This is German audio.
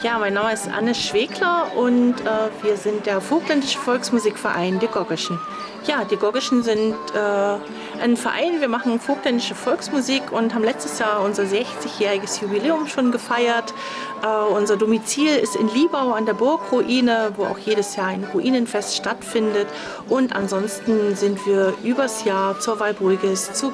Ja, mein Name ist Anne Schwegler und wir sind der Vogtländische Volksmusikverein Die Goggeschen. Ja, die Goggeschen sind ein Verein, wir machen vogtländische Volksmusik und haben letztes Jahr unser 60-jähriges Jubiläum schon gefeiert. Unser Domizil ist in Liebau an der Burgruine, wo auch jedes Jahr ein Ruinenfest stattfindet. Und ansonsten sind wir übers Jahr zur Walpurgis, zu